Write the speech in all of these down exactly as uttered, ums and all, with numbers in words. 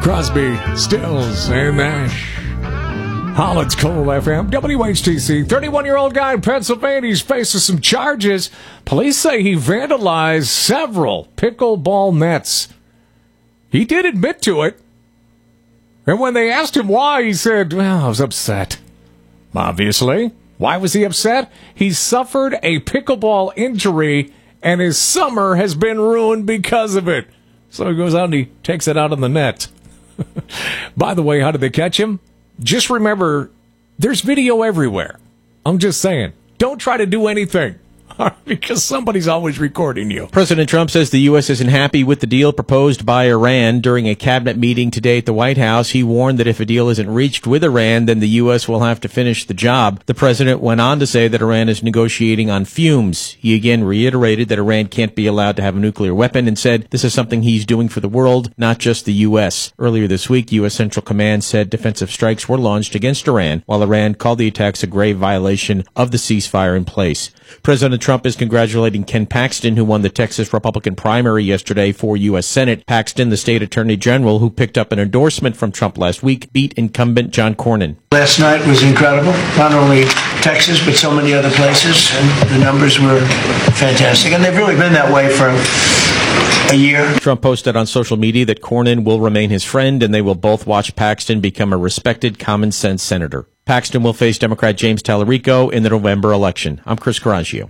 Crosby, Stills, and Nash. Holland's Cool F M, W H T C. thirty-one-year-old guy in Pennsylvania is facing some charges. Police say he vandalized several pickleball nets. He did admit to it. And when they asked him why, he said, well, I was upset. Obviously. Why was he upset? He suffered a pickleball injury, and his summer has been ruined because of it. So he goes out and he takes it out on the net. By the way, how did they catch him? Just remember, there's video everywhere. I'm just saying, don't try to do anything. Because somebody's always recording you. President Trump says the U S isn't happy with the deal proposed by Iran. During a cabinet meeting today at the White House, he warned that if a deal isn't reached with Iran, then the U S will have to finish the job. The president went on to say that Iran is negotiating on fumes. He again reiterated that Iran can't be allowed to have a nuclear weapon and said this is something he's doing for the world, not just the U S. Earlier this week, U S Central Command said defensive strikes were launched against Iran, while Iran called the attacks a grave violation of the ceasefire in place. President Trump is congratulating Ken Paxton, who won the Texas Republican primary yesterday for U S Senate. Paxton, the state attorney general who picked up an endorsement from Trump last week, beat incumbent John Cornyn. Last night was incredible. Not only Texas, but so many other places. And the numbers were fantastic. And they've really been that way for a year. Trump posted on social media that Cornyn will remain his friend, and they will both watch Paxton become a respected common sense senator. Paxton will face Democrat James Tallarico in the November election. I'm Chris Carangio.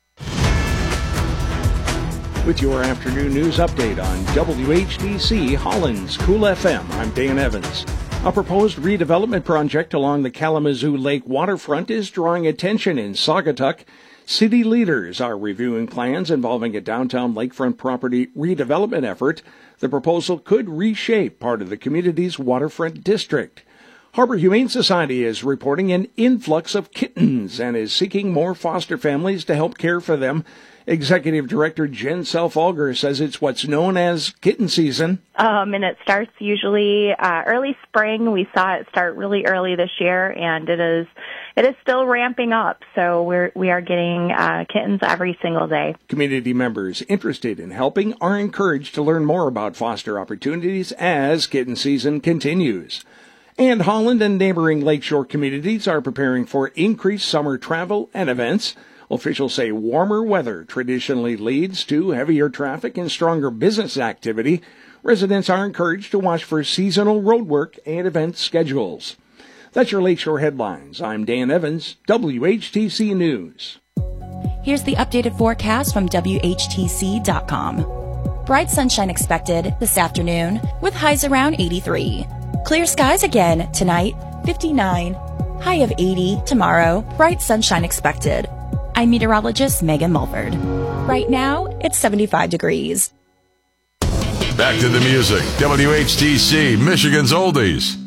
With your afternoon news update on W H T C Holland's Cool F M, I'm Dan Evans. A proposed redevelopment project along the Kalamazoo Lake waterfront is drawing attention in Saugatuck. City leaders are reviewing plans involving a downtown lakefront property redevelopment effort. The proposal could reshape part of the community's waterfront district. Harbor Humane Society is reporting an influx of kittens and is seeking more foster families to help care for them. Executive Director Jen Self-Alger says it's what's known as kitten season. Um, and it starts usually uh, early spring. We saw it start really early this year, and it is it is still ramping up. So we're we are getting uh, kittens every single day. Community members interested in helping are encouraged to learn more about foster opportunities as kitten season continues. And Holland and neighboring lakeshore communities are preparing for increased summer travel and events. Officials say warmer weather traditionally leads to heavier traffic and stronger business activity. Residents are encouraged to watch for seasonal roadwork and event schedules. That's your Lakeshore Headlines. I'm Dan Evans, W H T C News. Here's the updated forecast from W H T C dot com. Bright sunshine expected this afternoon with highs around eighty-three. Clear skies again tonight, fifty-nine. High of eighty tomorrow, bright sunshine expected. I'm meteorologist Megan Mulford. Right now, it's seventy-five degrees. Back to the music. W H T C, Michigan's Oldies.